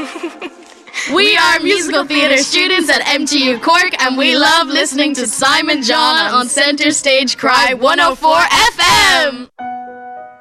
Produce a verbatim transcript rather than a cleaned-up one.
We are musical theatre students at M T U Cork, and we love listening to Simon John on Centre Stage Cry one oh four F M.